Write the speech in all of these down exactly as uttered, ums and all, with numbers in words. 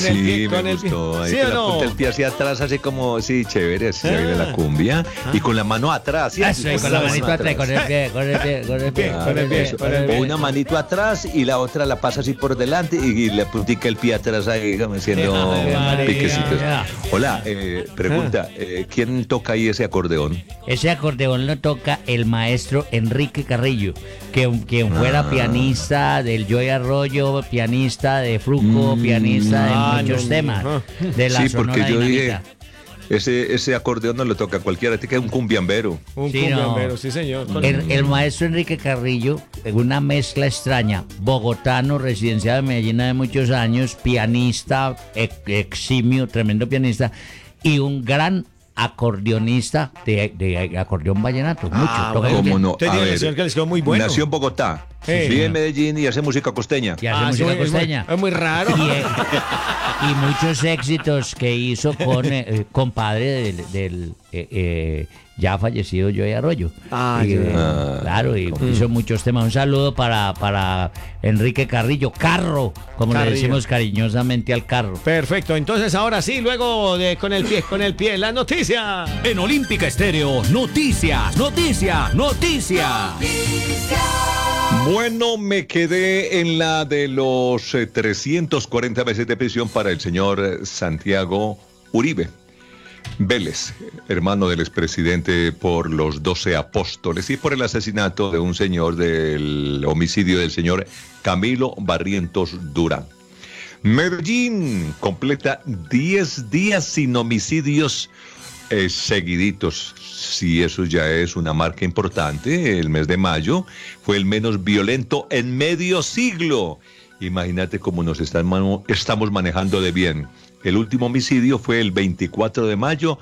el Sí, pie, me con el pie. gustó. Ahí ¿Sí con o la no? punta del pie hacia atrás, así como, sí, chévere, así se viene la cumbia. Y con la mano atrás, ¿sí? Eso, y con la mano manito atrás, con el pie, con el pie, con el pie. Bien, con el pie, Eso. con el O pie. una manito atrás y la otra la pasa así por delante y, y le puntica el pie atrás ahí, como haciendo Ave María. piquecitos. Hola, eh, pregunta, eh, ¿quién toca ahí ese acordeón? Ese acordeón lo toca el maestro Enrique Carrillo, que quien fuera Ah. pianista del Joy Arroyo, pianista de Fruco, Mm. pianista de Ah, muchos no, temas no. de la Sí, porque Sonora yo dije, Dinamita. ese, ese acordeón no lo toca cualquiera, tiene que ser un cumbiambero. Un Sí, no. cumbiambero, sí, señor. Con- El, el maestro Enrique Carrillo, en una mezcla extraña, bogotano, residenciado en Medellín de muchos años, pianista, ex- eximio, tremendo pianista, y un gran acordeonista de, de acordeón vallenato. Mucho. Ah, toca bueno. muy ¿Cómo bien. no? Usted A tiene ver, que ser que les quedó muy bueno. Nació en Bogotá, Sí. vive en Medellín y hace música costeña. Y hace Ah, sí, música es muy- costeña. Es muy raro. Y, eh, y muchos éxitos que hizo con eh, eh, compadre del, del, eh, eh, ya fallecido Joey Arroyo. Ah, Y, ya. eh, claro, y hizo muchos temas. Un saludo para, para Enrique Carrillo, Carro, como Carrillo. le decimos cariñosamente al carro. Perfecto, entonces ahora sí, luego de con el pie, con el pie, la noticia. En Olímpica Estéreo, noticias, noticias, noticias. Bueno, me quedé en la de los eh, trescientos cuarenta meses de prisión para el señor eh, Santiago Uribe Vélez, hermano del expresidente por los doce apóstoles y por el asesinato de un señor del homicidio del señor Camilo Barrientos Durán. Medellín completa diez días sin homicidios eh, seguiditos. Si eso ya es una marca importante, el mes de mayo fue el menos violento en medio siglo. Imagínate cómo nos están manu- estamos manejando de bien. El último homicidio fue el veinticuatro de mayo.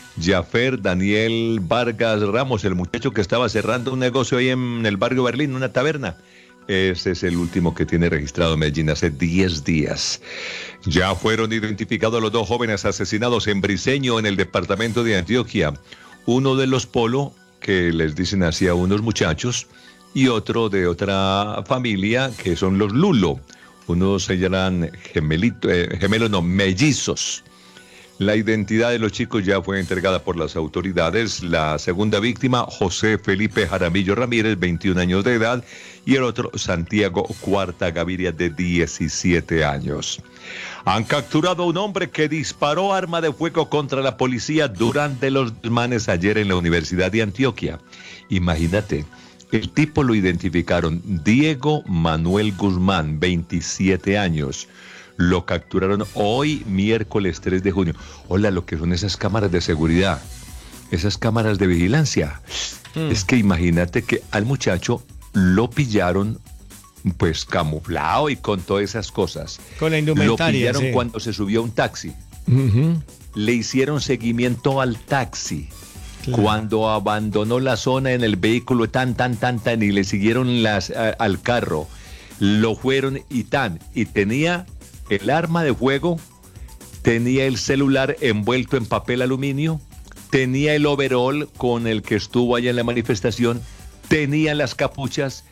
Jaffer Daniel Vargas Ramos, el muchacho que estaba cerrando un negocio ahí en el barrio Berlín, una taberna. Ese es el último que tiene registrado Medellín hace diez días. Ya fueron identificados los dos jóvenes asesinados en Briceño, en el departamento de Antioquia. Uno de los Polo, que les dicen así a unos muchachos, y otro de otra familia, que son los Lulo. Unos se llaman gemelito, eh, gemelos, no, mellizos. La identidad de los chicos ya fue entregada por las autoridades. La segunda víctima, José Felipe Jaramillo Ramírez, veintiún años de edad, y el otro, Santiago Cuarta Gaviria, de diecisiete años. Han capturado a un hombre que disparó arma de fuego contra la policía durante los desmanes ayer en la Universidad de Antioquia. Imagínate, el tipo lo identificaron, Diego Manuel Guzmán, veintisiete años. Lo capturaron hoy, miércoles tres de junio. Hola, lo que son esas cámaras de seguridad, esas cámaras de vigilancia. Mm. Es que imagínate que al muchacho lo pillaron, pues camuflado y con todas esas cosas. Con la indumentaria. Lo pillaron sí. cuando se subió a un taxi. Uh-huh. Le hicieron seguimiento al taxi. Claro. Cuando abandonó la zona en el vehículo, tan, tan, tan, tan, y le siguieron las, a, al carro, lo fueron y tan, y tenía el arma de fuego, tenía el celular envuelto en papel aluminio, tenía el overol con el que estuvo allá en la manifestación, tenía las capuchas,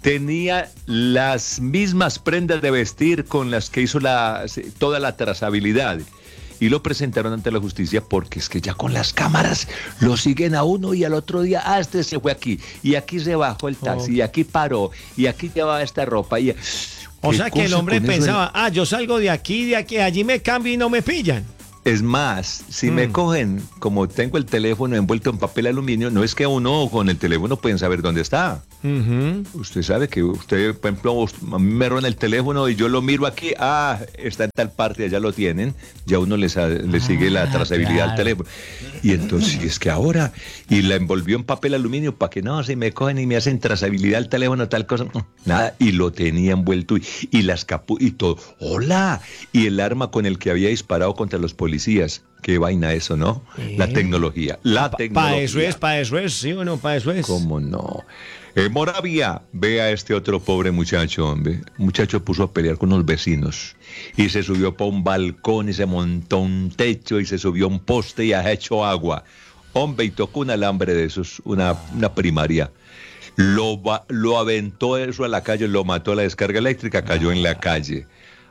tenía las mismas prendas de vestir con las que hizo la, toda la trazabilidad. Y lo presentaron ante la justicia porque es que ya con las cámaras lo siguen a uno y al otro día, ah, este se fue aquí, y aquí se bajó el taxi, oh. y aquí paró, y aquí llevaba esta ropa. Y... O sea que el hombre pensaba, el... ah, yo salgo de aquí, de aquí, allí me cambio y no me pillan. Es más, si mm. me cogen, como tengo el teléfono envuelto en papel aluminio, no es que uno con el teléfono pueden saber dónde está. Uh-huh. Usted sabe que usted, por ejemplo, a mí me roban el teléfono y yo lo miro aquí, ah, está en tal parte, allá lo tienen, ya uno les, le ah, sigue la trazabilidad claro. al teléfono. Y entonces, es que ahora, y la envolvió en papel aluminio para que no, si me cogen y me hacen trazabilidad al teléfono, tal cosa, nada, y lo tenía envuelto y, y las capu y todo. ¡Hola! Y el arma con el que había disparado contra los policías. Qué vaina eso, ¿no? ¿Eh? La tecnología. La pa, tecnología. Para eso es, para eso es, ¿sí o no? Para eso es. ¿Cómo no? En Moravia, ve a este otro pobre muchacho, hombre. Un muchacho puso a pelear con unos vecinos y se subió para un balcón y se montó un techo y se subió a un poste y ha hecho agua. Hombre, y tocó un alambre de esos, una, una primaria. Lo, lo aventó eso a la calle, lo mató a la descarga eléctrica, cayó en la calle.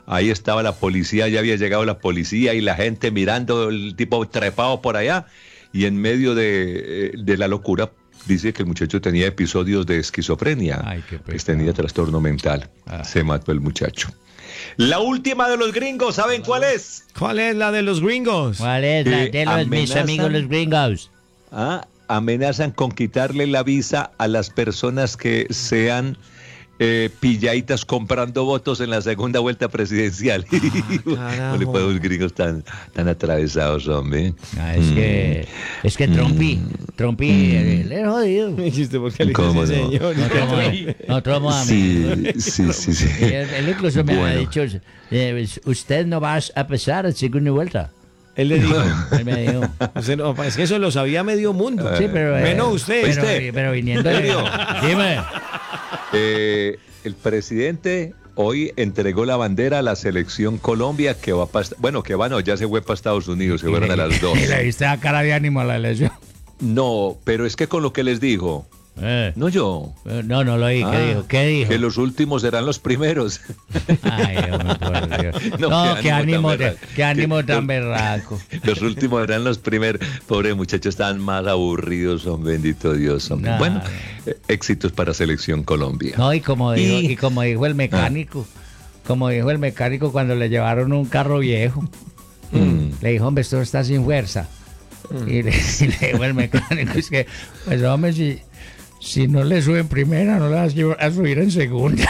Ahí estaba la policía, ya había llegado la policía y la gente mirando, el tipo trepado por allá. Y en medio de, de la locura, dice que el muchacho tenía episodios de esquizofrenia. Ay, qué pues tenía trastorno mental. Ah. Se mató el muchacho. La última de los gringos, ¿saben cuál es? ¿Cuál es la de los gringos? ¿Cuál es la Eh, de los, mis amenazan- amigos los gringos? Ah, amenazan con quitarle la visa a las personas que sean eh, pilladitas comprando votos en la segunda vuelta presidencial. No le puedo los gringos tan, tan atravesados, hombre. Ah, es que, es que Trumpy, Trumpy, eh, le he jodido. Dijiste, ¿por qué le ¿Cómo dices, no? señor? Nosotros, nosotros amigos. Sí, sí, sí, sí. Y Él, él incluso me ha Bueno. dicho, eh, usted no va a pasar a segunda vuelta. Él le dijo. Él me dijo. Usted no, es que eso lo sabía medio mundo. Sí, pero... eh, Menos usted. Pero, ¿Viste? pero viniendo de... Sergio. Dime. Eh, el presidente hoy entregó la bandera a la selección Colombia que va para, bueno, que va, no, ya se fue para Estados Unidos, se fueron a las dos. Y le diste la cara de ánimo a la elección. No, pero es que con lo que les dijo, Eh, no yo, no, no lo oí. ¿Qué Ah, dijo? ¿Qué dijo? que los últimos serán los primeros. Ay, hombre, por Dios. No, No, qué qué ánimo ánimo, tan de- berraco. qué ánimo Que- tan berraco. Los últimos eran los primeros. Pobre muchachos, estaban más aburridos, son bendito Dios, hombre. Nah. Bueno, eh, éxitos para Selección Colombia. No, y como dijo, Y- y como dijo el mecánico, como dijo el mecánico cuando le llevaron un carro viejo, Mm. le dijo, hombre, esto está sin fuerza. Y, le, y le dijo el mecánico, es que, pues hombre, si, si no le suben primera, no le vas a llevar- a subir en segunda.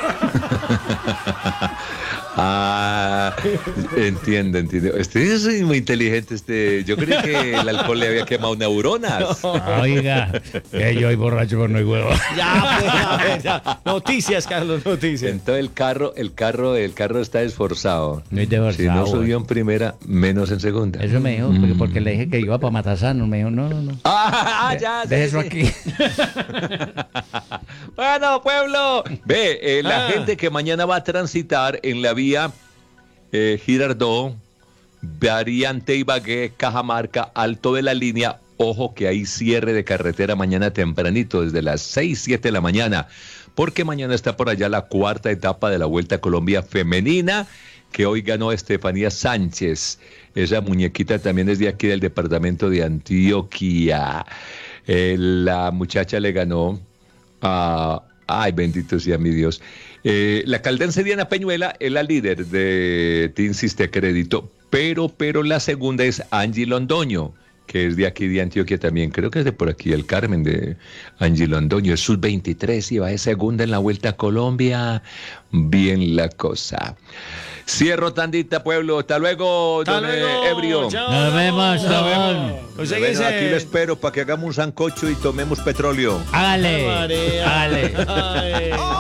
Ah, entiendo, entiendo. Este es muy inteligente. Este, yo creí que el alcohol le había quemado neuronas. Oiga, que yo hoy borracho por no hay huevo. Ya, pues, a ver, ya. Noticias, Carlos, noticias. Entonces el carro, el carro, el carro está esforzado. Muy esforzado, Si no güey. subió en primera, menos en segunda. Eso me dijo, porque, porque le dije que iba para Matasanos. Me dijo, no, no, no. Ah, ya, Deje sí, eso sí. aquí. Bueno, pueblo. Ve, eh, la Ah. gente que mañana va a transitar en la vía eh, Girardot, variante Ibagué, Cajamarca, alto de la línea. Ojo que hay cierre de carretera mañana tempranito, desde las seis, siete de la mañana, porque mañana está por allá la cuarta etapa de la Vuelta a Colombia femenina, que hoy ganó Estefanía Sánchez. Esa muñequita también es de aquí del departamento de Antioquia. Eh, la muchacha le ganó a... Ay, bendito sea mi Dios. Eh, la caldense Diana Peñuela es la líder de Team Siste Crédito, pero, pero la segunda es Angie Londoño, que es de aquí de Antioquia también. Creo que es de por aquí, el Carmen de Angie Londoño. Es sub veintitrés y va de segunda en la Vuelta a Colombia. Bien la cosa. Cierro tandita, pueblo. Hasta luego, Hasta don luego. eh, Ebrio. Chao. Nos vemos, Nos Don. vemos. Pues Bueno, síguese. aquí lo espero para que hagamos un sancocho y tomemos petróleo. Hágale. María. Hágale. Ay.